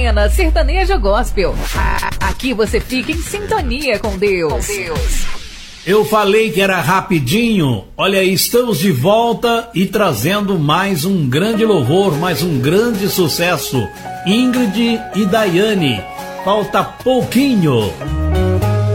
Cena Sertanejo Gospel. Aqui você fica em sintonia com Deus. Eu falei que era rapidinho. Olha aí, estamos de volta e trazendo mais um grande louvor, mais um grande sucesso. Ingrid e Daiane. Falta pouquinho.